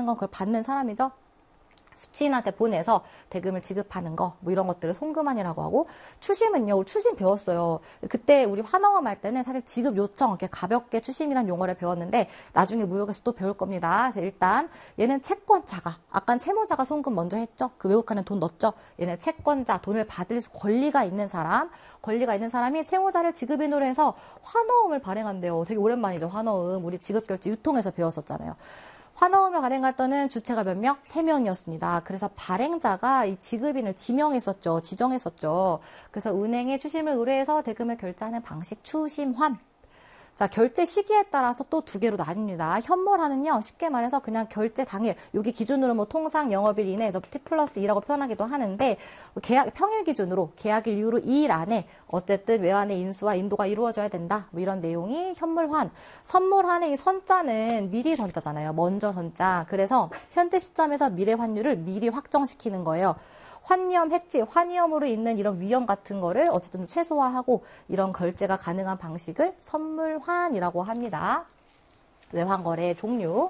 대금이라는 건 그걸 받는 사람이죠. 수취인한테 보내서 대금을 지급하는 거, 뭐 이런 것들을 송금환이라고 하고, 추심은요, 우리 추심 배웠어요. 그때 우리 환어음 할 때는 사실 지급 요청, 이렇게 가볍게 추심이라는 용어를 배웠는데, 나중에 무역에서 또 배울 겁니다. 그래서 일단, 얘는 채권자가, 아까 채무자가 송금 먼저 했죠? 그 외국하는 돈 넣었죠? 얘는 채권자, 돈을 받을 권리가 있는 사람이 채무자를 지급인으로 해서 환어음을 발행한대요. 되게 오랜만이죠, 환어음. 우리 지급결제 유통에서 배웠었잖아요. 환어음을 발행할 때는 주체가 몇 명? 3명이었습니다. 그래서 발행자가 이 지급인을 지정했었죠. 그래서 은행에 추심을 의뢰해서 대금을 결제하는 방식 추심환. 자, 결제 시기에 따라서 또 두 개로 나뉩니다. 현물화는요, 쉽게 말해서 그냥 결제 당일, 여기 기준으로 뭐 통상 영업일 이내에서 T+2라고 표현하기도 하는데, 평일 기준으로 계약일 이후로 2일 안에 어쨌든 외환의 인수와 인도가 이루어져야 된다. 뭐 이런 내용이 현물환. 선물환의 이 선자는 미리 선자잖아요. 먼저 선자. 그래서 현재 시점에서 미래 환율을 미리 확정시키는 거예요. 환위험 해지, 환위험으로 있는 이런 위험 같은 거를 어쨌든 좀 최소화하고 이런 결제가 가능한 방식을 선물환이라고 합니다. 외환거래의 종류.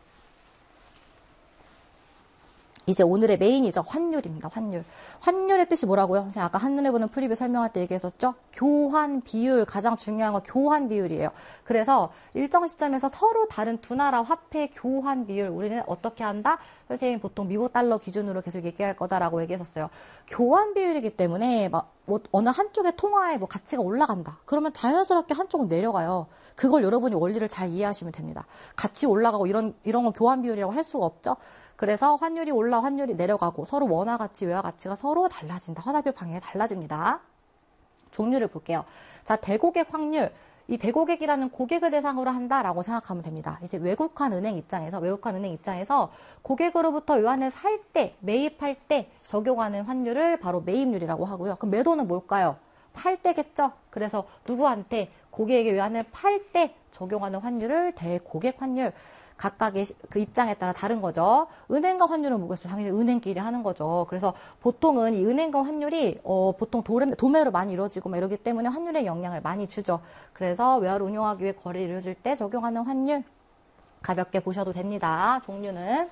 이제 오늘의 메인이죠. 환율입니다. 환율. 환율의 뜻이 뭐라고요? 선생님 아까 한눈에 보는 프리뷰 설명할 때 얘기했었죠? 교환 비율, 가장 중요한 건 교환 비율이에요. 그래서 일정 시점에서 서로 다른 두 나라 화폐 교환 비율, 우리는 어떻게 한다? 선생님 보통 미국 달러 기준으로 계속 얘기할 거다라고 얘기했었어요. 교환 비율이기 때문에 뭐 어느 한쪽의 통화의 뭐 가치가 올라간다. 그러면 자연스럽게 한쪽은 내려가요. 그걸 여러분이 원리를 잘 이해하시면 됩니다. 같이 올라가고 이런 거 교환 비율이라고 할 수가 없죠. 그래서 환율이 올라 환율이 내려가고 서로 원화 가치, 외화 가치가 서로 달라진다. 화살표 방향이 달라집니다. 종류를 볼게요. 자, 대고객 확률. 이 대고객이라는 고객을 대상으로 한다라고 생각하면 됩니다. 이제 외국환 은행 입장에서 고객으로부터 외환을 살 때, 매입할 때 적용하는 환율을 바로 매입률이라고 하고요. 그럼 매도는 뭘까요? 팔 때겠죠? 그래서 누구한테 고객에게 외환을 팔 때 적용하는 환율을 대고객 환율. 각각의 그 입장에 따라 다른 거죠. 은행과 환율은 뭐겠어요? 당연히 은행끼리 하는 거죠. 그래서 보통은 이 은행과 환율이 보통 도매로 많이 이루어지고 막 이러기 때문에 환율에 영향을 많이 주죠. 그래서 외화를 운용하기 위해 거래를 이루어질 때 적용하는 환율 가볍게 보셔도 됩니다. 종류는.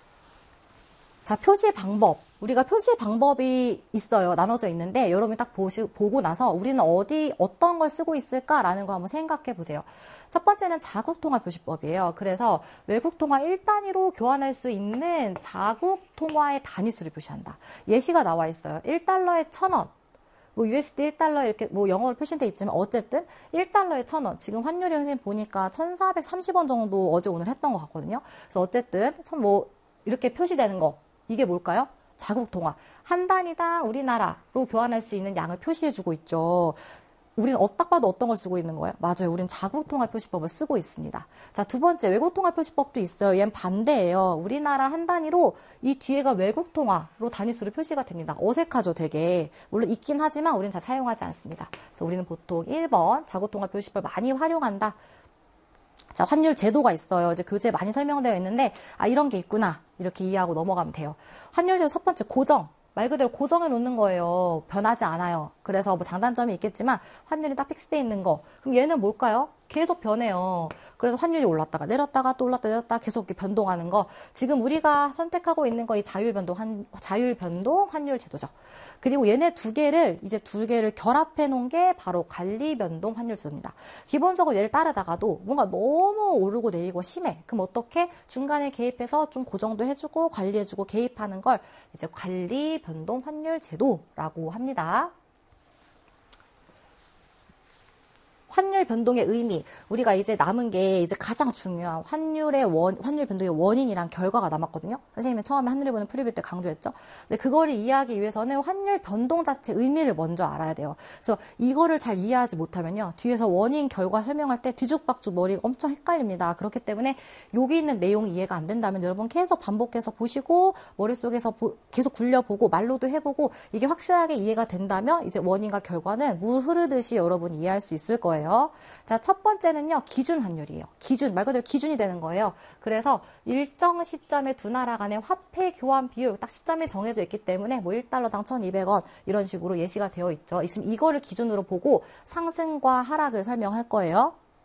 자, 표시 방법. 우리가 표시 방법이 있어요. 나눠져 있는데 여러분이 딱 보고 나서 우리는 어떤 걸 쓰고 있을까라는 거 한번 생각해 보세요. 첫 번째는 자국통화 표시법이에요. 그래서 외국통화 1단위로 교환할 수 있는 자국통화의 단위수를 표시한다. 예시가 나와 있어요. 1달러에 1,000원. 뭐 USD 1달러 이렇게 뭐 영어로 표시돼 있지만 어쨌든 1달러에 1,000원. 지금 환율이 선생님 보니까 1,430원 정도 어제 오늘 했던 것 같거든요. 그래서 어쨌든 참 뭐 이렇게 표시되는 거. 이게 뭘까요? 자국통화. 한 단위당 우리나라로 교환할 수 있는 양을 표시해주고 있죠. 우리는 딱 봐도 어떤 걸 쓰고 있는 거예요? 맞아요. 우린 자국통화 표시법을 쓰고 있습니다. 자, 두 번째, 외국통화 표시법도 있어요. 얘는 반대예요. 우리나라 한 단위로 이 뒤에가 외국통화로 단위수로 표시가 됩니다. 어색하죠, 되게. 물론 있긴 하지만 우리는 잘 사용하지 않습니다. 그래서 우리는 보통 1번 자국통화 표시법 많이 활용한다. 자, 환율 제도가 있어요. 이제 교재에 많이 설명되어 있는데, 이런 게 있구나. 이렇게 이해하고 넘어가면 돼요. 환율 제도 첫 번째, 고정. 말 그대로 고정해 놓는 거예요. 변하지 않아요. 그래서 뭐 장단점이 있겠지만, 환율이 딱 픽스되어 있는 거. 그럼 얘는 뭘까요? 계속 변해요. 그래서 환율이 올랐다가 내렸다가 또 올랐다 내렸다가 계속 이렇게 변동하는 거. 지금 우리가 선택하고 있는 거 이 자율변동 환율 제도죠. 그리고 얘네 두 개를 결합해 놓은 게 바로 관리변동 환율 제도입니다. 기본적으로 얘를 따르다가도 뭔가 너무 오르고 내리고 심해. 그럼 어떻게 중간에 개입해서 좀 고정도 해주고 관리해주고 개입하는 걸 이제 관리변동 환율 제도라고 합니다. 환율 변동의 의미. 우리가 이제 남은 게 이제 가장 중요한 환율 변동의 원인이랑 결과가 남았거든요. 선생님이 처음에 한눈에 보는 프리뷰 때 강조했죠. 근데 그거를 이해하기 위해서는 환율 변동 자체 의미를 먼저 알아야 돼요. 그래서 이거를 잘 이해하지 못하면요. 뒤에서 원인, 결과 설명할 때 뒤죽박죽 머리가 엄청 헷갈립니다. 그렇기 때문에 여기 있는 내용이 이해가 안 된다면 여러분 계속 반복해서 보시고 머릿속에서 계속 굴려보고 말로도 해보고 이게 확실하게 이해가 된다면 이제 원인과 결과는 물 흐르듯이 여러분이 이해할 수 있을 거예요. 자, 첫 번째는요, 기준 환율이에요. 말 그대로 기준이 되는 거예요. 그래서 일정 시점에 두 나라 간의 화폐 교환 비율, 딱 시점이 정해져 있기 때문에 뭐 1달러당 1,200원 이런 식으로 예시가 되어 있죠. 지금 이거를 기준으로 보고 상승과 하락을 설명할 거예요.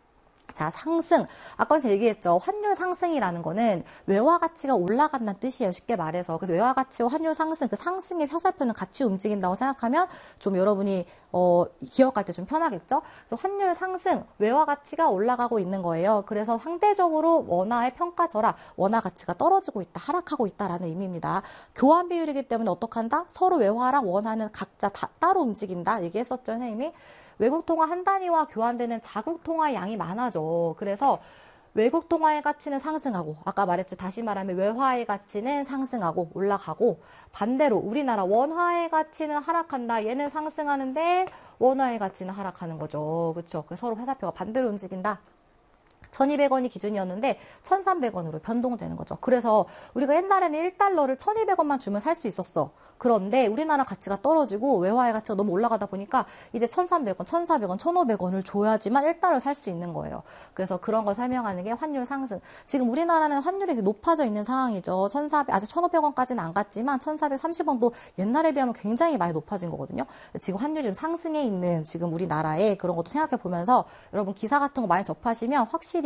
자, 상승. 아까 제가 얘기했죠. 환율 상승이라는 거는 외화 가치가 올라간다는 뜻이에요. 쉽게 말해서. 그래서 외화 가치와 환율 상승, 그 상승의 화살표는 같이 움직인다고 생각하면 좀 여러분이 기억할 때 좀 편하겠죠? 그래서 환율 상승, 외화 가치가 올라가고 있는 거예요. 그래서 상대적으로 원화의 평가절하, 원화 가치가 떨어지고 있다, 하락하고 있다라는 의미입니다. 교환 비율이기 때문에 어떡한다? 서로 외화랑 원화는 각자 따로 움직인다. 얘기했었죠, 선생님이? 외국 통화 한 단위와 교환되는 자국 통화 양이 많아져. 그래서 외국 통화의 가치는 상승하고, 아까 말했죠. 다시 말하면 외화의 가치는 상승하고 올라가고, 반대로 우리나라 원화의 가치는 하락한다. 얘는 상승하는데 원화의 가치는 하락하는 거죠. 그렇죠? 서로 화살표가 반대로 움직인다. 1200원이 기준이었는데 1300원으로 변동되는 거죠. 그래서 우리가 옛날에는 1달러를 1200원만 주면 살 수 있었어. 그런데 우리나라 가치가 떨어지고 외화의 가치가 너무 올라가다 보니까 이제 1300원, 1400원, 1500원을 줘야지만 1달러 살 수 있는 거예요. 그래서 그런 걸 설명하는 게 환율 상승. 지금 우리나라는 환율이 높아져 있는 상황이죠. 1400, 아직 1500원까지는 안 갔지만 1430원도 옛날에 비하면 굉장히 많이 높아진 거거든요. 지금 환율이 좀 상승해 있는 지금 우리나라에 그런 것도 생각해 보면서 여러분 기사 같은 거 많이 접하시면 확실히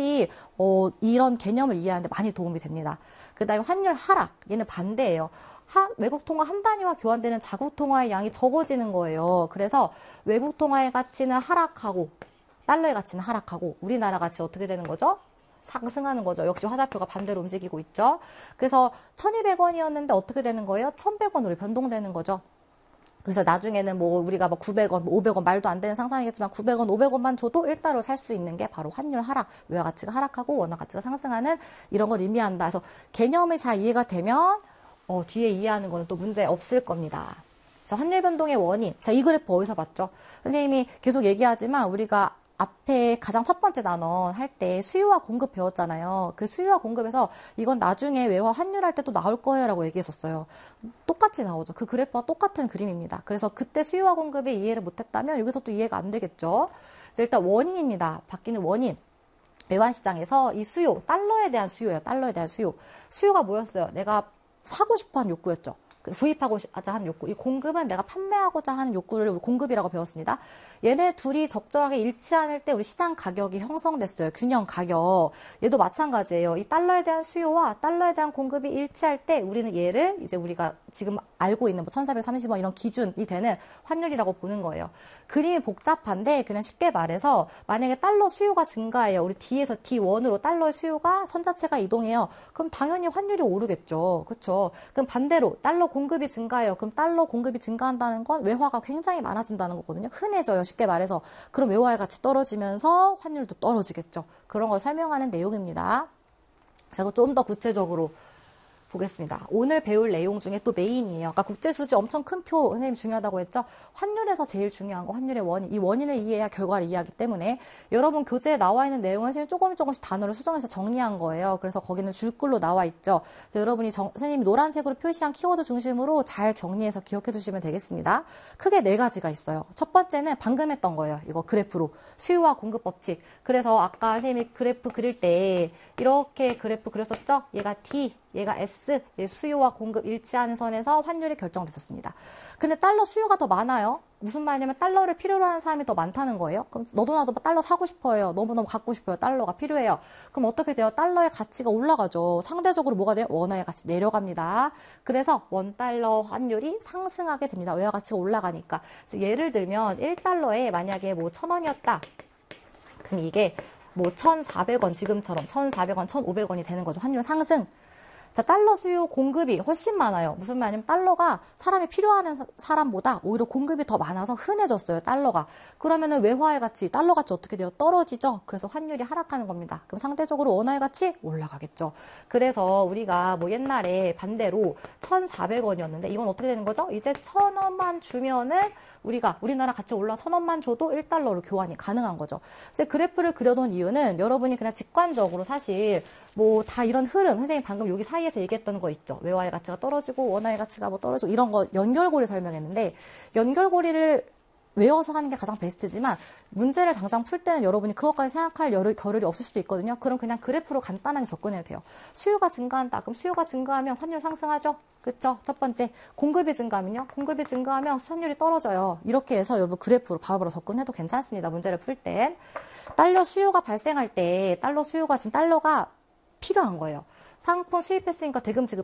이런 개념을 이해하는데 많이 도움이 됩니다. 그 다음에 환율 하락, 얘는 반대예요. 외국 통화 한 단위와 교환되는 자국 통화의 양이 적어지는 거예요. 그래서 외국 통화의 가치는 하락하고 달러의 가치는 하락하고 우리나라 가치 어떻게 되는 거죠? 상승하는 거죠. 역시 화살표가 반대로 움직이고 있죠. 그래서 1200원이었는데 어떻게 되는 거예요? 1100원으로 변동되는 거죠. 그래서 나중에는 뭐 우리가 뭐 900원, 500원 말도 안 되는 상상이겠지만 900원, 500원만 줘도 1달러 살 수 있는 게 바로 환율 하락, 외화 가치가 하락하고 원화 가치가 상승하는 이런 걸 의미한다. 그래서 개념이 잘 이해가 되면 뒤에 이해하는 거는 또 문제 없을 겁니다. 자, 환율 변동의 원인. 자, 이 그래프 어디서 봤죠? 선생님이 계속 얘기하지만 우리가 앞에 가장 첫 번째 단원 할 때 수요와 공급 배웠잖아요. 그 수요와 공급에서 이건 나중에 외화 환율 할 때 또 나올 거예요 라고 얘기했었어요. 똑같이 나오죠. 그 그래프와 똑같은 그림입니다. 그래서 그때 수요와 공급에 이해를 못했다면 여기서 또 이해가 안 되겠죠. 그래서 일단 원인입니다. 바뀌는 원인. 외환시장에서 이 수요, 달러에 대한 수요예요. 달러에 대한 수요. 수요가 뭐였어요? 내가 사고 싶어 하는 욕구였죠. 구입하고자 하는 욕구. 이 공급은 내가 판매하고자 하는 욕구를 공급이라고 배웠습니다. 얘네 둘이 적정하게 일치할 때 우리 시장 가격이 형성됐어요. 균형 가격. 얘도 마찬가지예요. 이 달러에 대한 수요와 달러에 대한 공급이 일치할 때 우리는 얘를 이제 우리가 지금 알고 있는 뭐 1430원 이런 기준이 되는 환율이라고 보는 거예요. 그림이 복잡한데 그냥 쉽게 말해서 만약에 달러 수요가 증가해요. 우리 D에서 D1으로 달러의 수요가 선 자체가 이동해요. 그럼 당연히 환율이 오르겠죠. 그렇죠? 그럼 반대로 달러 공급이 증가해요. 그럼 달러 공급이 증가한다는 건 외화가 굉장히 많아진다는 거거든요. 흔해져요. 쉽게 말해서. 그럼 외화의 가치 떨어지면서 환율도 떨어지겠죠. 그런 걸 설명하는 내용입니다. 제가 좀 더 구체적으로 보겠습니다. 오늘 배울 내용 중에 또 메인이에요. 아까 국제수지 엄청 큰 표 선생님 중요하다고 했죠. 환율에서 제일 중요한 거 환율의 원인. 이 원인을 이해해야 결과를 이해하기 때문에 여러분 교재에 나와 있는 내용을 선생님이 조금씩 단어를 수정해서 정리한 거예요. 그래서 거기는 줄글로 나와 있죠. 그래서 여러분이 선생님이 노란색으로 표시한 키워드 중심으로 잘 정리해서 기억해 두시면 되겠습니다. 크게 4가지가 있어요. 첫 번째는 방금 했던 거예요. 이거 그래프로. 수요와 공급 법칙. 그래서 아까 선생님이 그래프 그릴 때 이렇게 그래프 그렸었죠? 얘가 T, 얘가 S, 얘 수요와 공급 일치하는 선에서 환율이 결정됐었습니다. 근데 달러 수요가 더 많아요. 무슨 말이냐면 달러를 필요로 하는 사람이 더 많다는 거예요. 그럼 너도 나도 달러 사고 싶어요. 너무너무 갖고 싶어요. 달러가 필요해요. 그럼 어떻게 돼요? 달러의 가치가 올라가죠. 상대적으로 뭐가 돼요? 원화의 가치 내려갑니다. 그래서 원달러 환율이 상승하게 됩니다. 외화 가치가 올라가니까. 그래서 예를 들면 1달러에 만약에 뭐 1000원이었다. 그럼 이게 뭐 1,400원 지금처럼 1,400원, 1,500원이 되는 거죠. 환율 상승. 자, 달러 수요 공급이 훨씬 많아요. 무슨 말이냐면 달러가 사람이 필요하는 사람보다 오히려 공급이 더 많아서 흔해졌어요. 달러가. 그러면은 외화의 가치, 달러 가치 어떻게 돼요? 떨어지죠. 그래서 환율이 하락하는 겁니다. 그럼 상대적으로 원화의 가치 올라가겠죠. 그래서 우리가 뭐 옛날에 반대로 1,400원이었는데 이건 어떻게 되는 거죠? 이제 1,000원만 주면은 우리나라 가치 올라 1,000원만 줘도 1달러로 교환이 가능한 거죠. 그래서 그래프를 그려놓은 이유는 여러분이 그냥 직관적으로 사실 뭐 다 이런 흐름, 선생님 방금 여기 사이에서 얘기했던 거 있죠. 외화의 가치가 떨어지고 원화의 가치가 뭐 떨어지고 이런 거 연결고리 설명했는데 연결고리를 외워서 하는 게 가장 베스트지만 문제를 당장 풀 때는 여러분이 그것까지 생각할 겨를이 없을 수도 있거든요. 그럼 그냥 그래프로 간단하게 접근해도 돼요. 수요가 증가한다. 그럼 수요가 증가하면 환율 상승하죠. 그쵸? 첫 번째. 공급이 증가하면요. 공급이 증가하면 환율이 떨어져요. 이렇게 해서 여러분 그래프로 바로 접근해도 괜찮습니다. 문제를 풀 땐. 달러 수요가 발생할 때 달러 수요가 지금 달러가 필요한 거예요. 상품 수입했으니까 대금 지급